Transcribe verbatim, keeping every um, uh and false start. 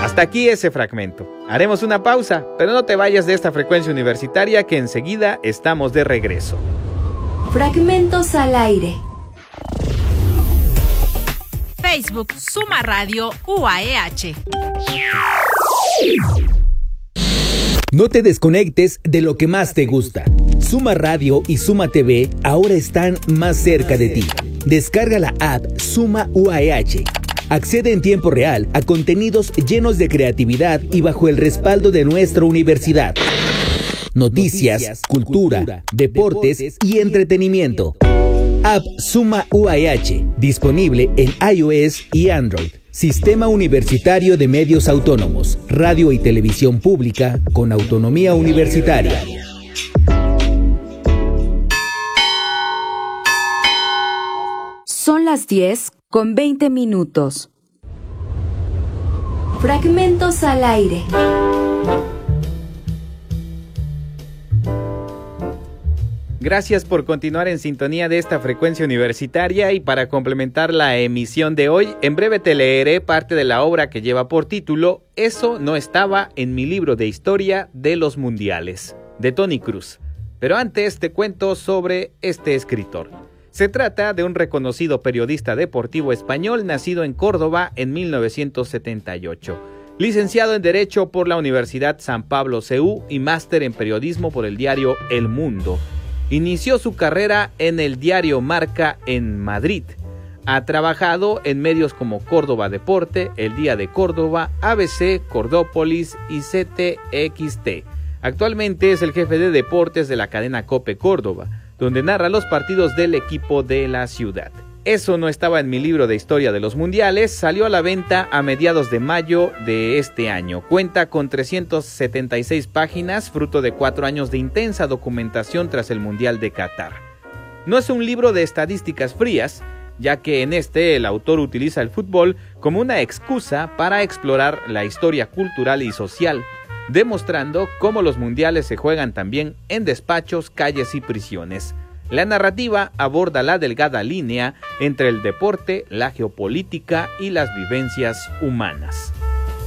Hasta aquí ese fragmento. Haremos una pausa, pero no te vayas de esta frecuencia universitaria que enseguida estamos de regreso. Fragmentos al aire. Facebook Suma Radio U A E H. No te desconectes de lo que más te gusta. Suma Radio y Suma T V ahora están más cerca de ti. Descarga la app Suma U A E H. Accede en tiempo real a contenidos llenos de creatividad y bajo el respaldo de nuestra universidad. Noticias, cultura, deportes y entretenimiento. App Suma U A E H, disponible en iOS y Android. Sistema Universitario de Medios Autónomos, radio y televisión pública con autonomía universitaria. Son las diez con veinte minutos. Fragmentos al aire. Gracias por continuar en sintonía de esta frecuencia universitaria, y para complementar la emisión de hoy, en breve te leeré parte de la obra que lleva por título Eso no estaba en mi libro de historia de los mundiales, de Tony Cruz. Pero antes te cuento sobre este escritor. Se trata de un reconocido periodista deportivo español nacido en Córdoba en mil novecientos setenta y ocho. Licenciado en Derecho por la Universidad San Pablo C U y máster en Periodismo por el diario El Mundo. Inició su carrera en el diario Marca en Madrid. Ha trabajado en medios como Córdoba Deporte, El Día de Córdoba, A B C, Cordópolis y C T X T. Actualmente es el jefe de deportes de la cadena COPE Córdoba, donde narra los partidos del equipo de la ciudad. Eso no estaba en mi libro de historia de los mundiales. Salió a la venta a mediados de mayo de este año. Cuenta con trescientas setenta y seis páginas, fruto de cuatro años de intensa documentación tras el Mundial de Qatar. No es un libro de estadísticas frías, ya que en este el autor utiliza el fútbol como una excusa para explorar la historia cultural y social, demostrando cómo los mundiales se juegan también en despachos, calles y prisiones. La narrativa aborda la delgada línea entre el deporte, la geopolítica y las vivencias humanas.